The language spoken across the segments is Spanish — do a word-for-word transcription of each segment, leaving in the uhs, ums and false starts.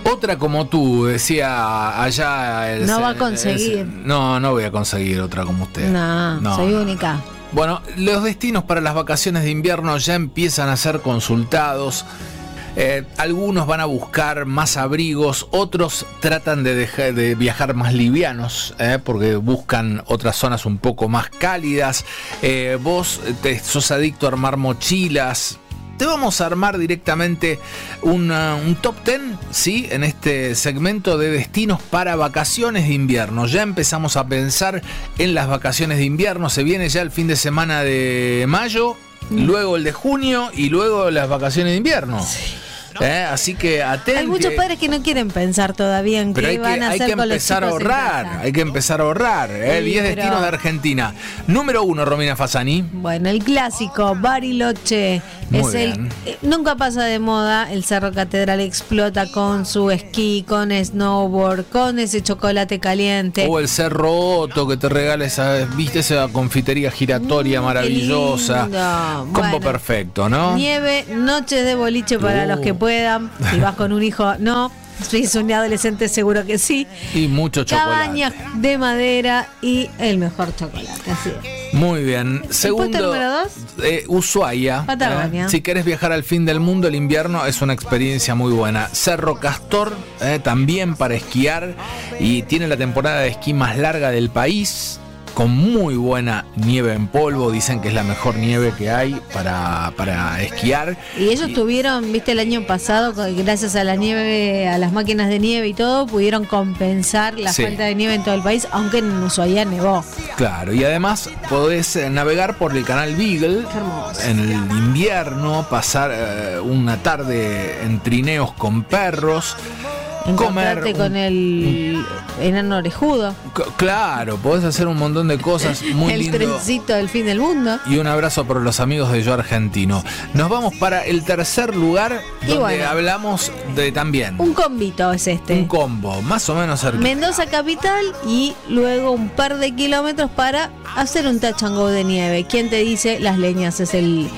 Otra como tú, decía allá... El, no va a conseguir. El, no, no voy a conseguir otra como usted. No, no, soy única. Bueno, los destinos para las vacaciones de invierno ya empiezan a ser consultados. Eh, algunos van a buscar más abrigos, otros tratan de, dejar, de viajar más livianos, eh, porque buscan otras zonas un poco más cálidas. Eh, vos te, sos adicto a armar mochilas. Te vamos a armar directamente una, un top diez, ¿sí? En este segmento de destinos para vacaciones de invierno. Ya empezamos a pensar en las vacaciones de invierno. Se viene ya el fin de semana de mayo, mm. luego el de junio y luego las vacaciones de invierno. Sí. ¿Eh? Así que atentos. Hay muchos padres que no quieren pensar todavía en qué van a hacer con los chicos. Hay que empezar a ahorrar, hay que empezar a ahorrar. ¿eh? Sí, diez pero... destinos de Argentina. Número uno, Romina Fasani. Bueno, el clásico, Bariloche. Muy es bien. el eh, nunca pasa de moda. El Cerro Catedral explota con su esquí, con snowboard, con ese chocolate caliente. O el Cerro Otto que te regala esa, viste esa confitería giratoria mm, maravillosa. Combo bueno, perfecto, ¿no? Nieve, noches de boliche para uh. los que puedan. Si vas con un hijo, no. Si es un adolescente, seguro que sí. Y mucho chocolate. Cabañas de madera y el mejor chocolate. Así es. Muy bien. Segundo, número dos? Eh, Ushuaia. Patagonia. Eh, si querés viajar al fin del mundo, el invierno es una experiencia muy buena. Cerro Castor, eh, también para esquiar. Y tiene la temporada de esquí más larga del país, con muy buena nieve en polvo. Dicen que es la mejor nieve que hay para, para esquiar. Y ellos y, tuvieron, viste, el año pasado, gracias a la nieve, a las máquinas de nieve y todo, pudieron compensar la sí. falta de nieve en todo el país, aunque en Ushuaia nevó. Claro, y además podés navegar por el canal Beagle en el invierno, pasar eh, una tarde en trineos con perros. Encontrarte comer con el enano orejudo. Claro, podés hacer un montón de cosas muy el lindo. El trencito del fin del mundo. Y un abrazo por los amigos de Yo Argentino. Nos vamos para el tercer lugar, y donde bueno, hablamos de también. Un combito es este. Un combo, más o menos cerquita. Mendoza capital y luego un par de kilómetros para hacer un touch and go de nieve. ¿Quién te dice? Las Leñas es el...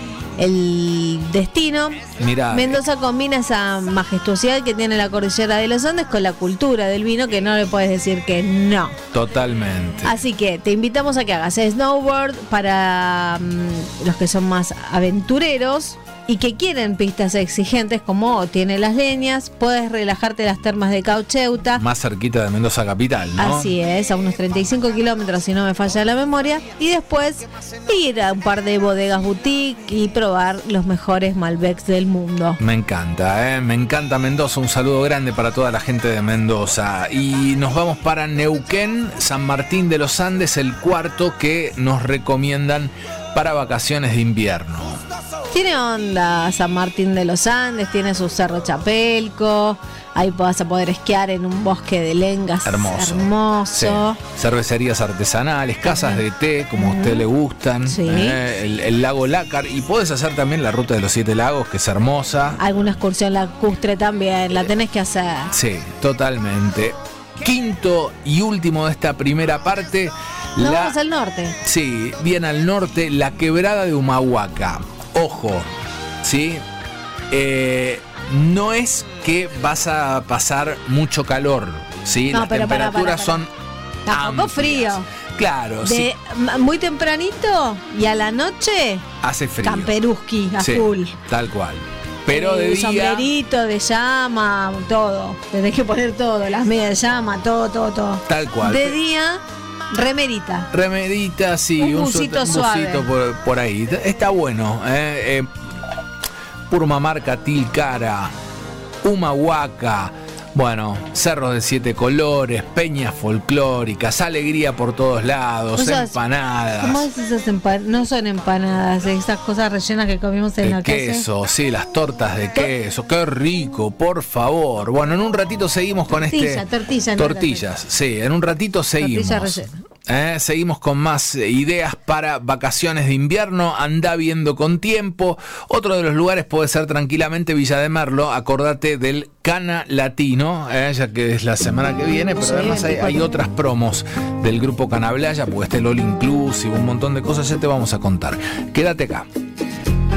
el destino. Mirá, Mendoza combina esa majestuosidad que tiene la cordillera de los Andes con la cultura del vino, que no le puedes decir que no. Totalmente. Así que te invitamos a que hagas snowboard para um, los que son más aventureros y que quieren pistas exigentes como tiene Las Leñas. Puedes relajarte en las termas de Caucheuta, más cerquita de Mendoza capital, ¿no? Así es, a unos treinta y cinco kilómetros si no me falla la memoria. Y después ir a un par de bodegas boutique y probar los mejores Malbecs del mundo. Me encanta, ¿eh? Me encanta Mendoza. Un saludo grande para toda la gente de Mendoza. Y nos vamos para Neuquén, San Martín de los Andes, el cuarto que nos recomiendan para vacaciones de invierno. Tiene onda San Martín de los Andes, tiene su Cerro Chapelco, ahí vas a poder esquiar en un bosque de lengas hermoso. hermoso. Sí. Cervecerías artesanales, casas de té, como a usted le gustan, sí. eh, el, el lago Lácar, y puedes hacer también la ruta de los siete lagos, que es hermosa. Alguna excursión lacustre también, la tenés que hacer. Sí, totalmente. Quinto y último de esta primera parte. Nos la, vamos al norte. Sí, bien al norte, la quebrada de Humahuaca. Ojo, ¿sí? Eh, no es que vas a pasar mucho calor, ¿sí? No, Las pero temperaturas para, para, para. son tampoco amplias. Frío. Claro, de, sí. Muy tempranito y a la noche hace frío. Camperuski a sí, full. Tal cual. Pero de el día... sombrerito de llama, todo. Tenés que poner todo, las medias de llama, todo, todo, todo. Tal cual. De día... Remerita. Remerita, sí. Un busito un, suave. Un busito por, por ahí. Está bueno. Eh, eh, Purmamarca, Tilcara, Humahuaca. Bueno, cerros de siete colores, peñas folclóricas, alegría por todos lados, Cosas, empanadas. ¿Cómo es esas empanadas? No son empanadas, esas cosas rellenas que comimos en de la casa. queso, sí, las tortas de queso, qué rico, por favor. Bueno, en un ratito seguimos con tortilla, este... Tortilla, no Tortillas, sí, en un ratito seguimos. Tortilla rellena. Eh, seguimos con más ideas para vacaciones de invierno. Anda viendo con tiempo. Otro de los lugares puede ser tranquilamente Villa de Merlo. Acordate del Cana Latino, eh, ya que es la semana que viene, pero sí, además hay, hay otras promos del grupo Canablaya, porque está el All Inclusive, un montón de cosas, ya te vamos a contar. Quédate acá.